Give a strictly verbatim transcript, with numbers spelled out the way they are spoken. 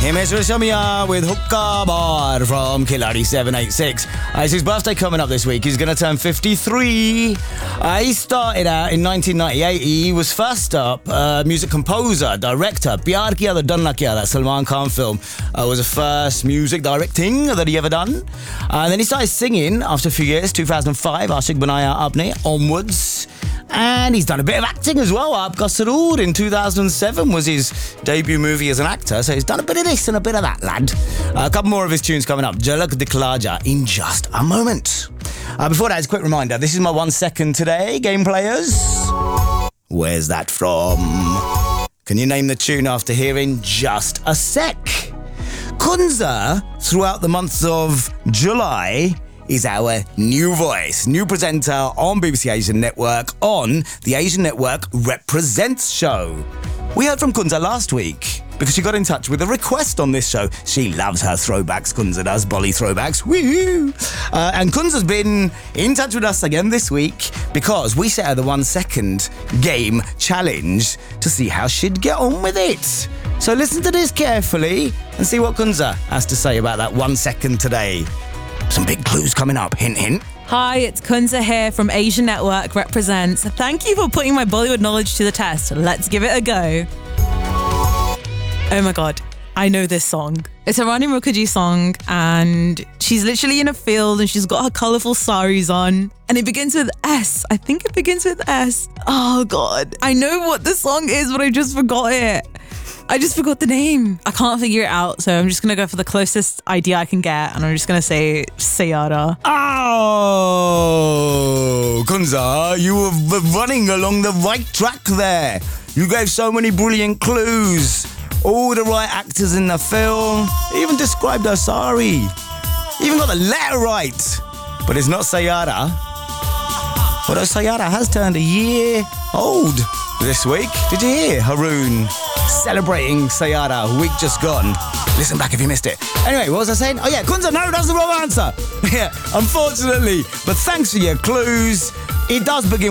Himesh Reshammiya with Hukka Bar from Khiladi seven eight six. Uh, it's his birthday coming up this week. He's going to turn fifty-three. Uh, he started out in nineteen ninety-eight. He was first up uh, music composer, director. Pyar Kiya to Danna Kiya, that Salman Khan film, uh, was the first music directing that he ever done. Uh, and then he started singing after a few years, two thousand five, Aashiq Banaya Aapne, onwards. And he's done a bit of acting as well. Aapka Saroor in two thousand seven was his debut movie as an actor. So he's done a bit of this and a bit of that, lad. Uh, a couple more of his tunes coming up. Jhalak Dikhla Ja in just a moment. Uh, before that, it's a quick reminder. This is my one second today, game players. Where's that from? Can you name the tune after hearing just a sec? Kunza, throughout the months of July, is our new voice, new presenter on B B C Asian Network on the Asian Network Represents show. We heard from Kunza last week because she got in touch with a request on this show. She loves her throwbacks, Kunza does, Bolly throwbacks. Woo! Uh, and Kunza's been in touch with us again this week because we set her the one second game challenge to see how she'd get on with it. So listen to this carefully and see what Kunza has to say about that one second today. Some big clues coming up. Hint, hint. Hi, it's Kunza here from Asian Network Represents. Thank you for putting my Bollywood knowledge to the test. Let's give it a go. Oh my God, I know this song. It's a Rani Mukherjee song and she's literally in a field and she's got her colourful saris on. And it begins with S. I think it begins with S. Oh God, I know what the song is, but I just forgot it. I just forgot the name. I can't figure it out, so I'm just going to go for the closest idea I can get, and I'm just going to say Sayara. Oh, Kunza, you were running along the right track there. You gave so many brilliant clues. All the right actors in the film. Even described her sari. Even got the letter right. But it's not Sayara. Although Sayara has turned a year old this week. Did you hear, Haroon? Celebrating Sayara, week just gone. Listen back if you missed it. Anyway, what was I saying? Oh yeah, Kunza, no, that's the wrong answer. Yeah, unfortunately. But thanks for your clues. It does begin